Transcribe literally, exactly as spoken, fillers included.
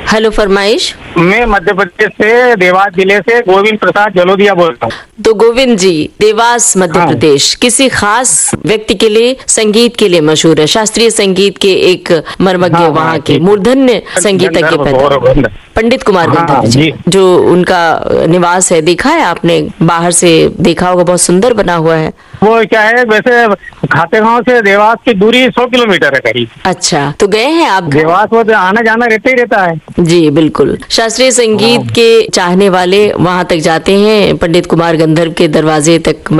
Hello, फरमाइश। मैं मध्य प्रदेश से देवास जिले से गोविंद प्रसाद जलोदिया बोल रहा हूँ। तो गोविंद जी, देवास मध्य हाँ। प्रदेश किसी खास व्यक्ति के लिए संगीत के लिए मशहूर है, शास्त्रीय संगीत के एक मर्मज्ञ, हाँ, वहाँ हाँ, के ठीक। मूर्धन्य संगीतज्ञ गंधर्व, पैदा गौरव हुए। गंधर्व। पंडित कुमार हाँ, गंधर्व जी, जी। जो उनका निवास है, देखा है आपने? बाहर से देखा होगा, बहुत सुंदर बना हुआ है। वो क्या है, वैसे खातेगांव से देवास की दूरी सौ किलोमीटर है करीब। अच्छा, तो गए हैं आप? देवास वो आना जाना रहता ही रहता है। जी बिल्कुल, शास्त्रीय संगीत हाँ। के चाहने वाले वहां तक जाते हैं, पंडित कुमार गंधर्व के दरवाजे तक